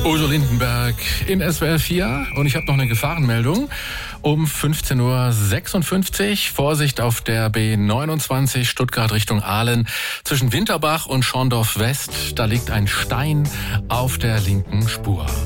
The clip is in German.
Udo Lindenberg in SWR 4 und ich habe noch eine Gefahrenmeldung. Um 15.56 Uhr, Vorsicht auf der B29 Stuttgart Richtung Aalen. Zwischen Winterbach und Schorndorf West, da liegt ein Stein auf der linken Spur.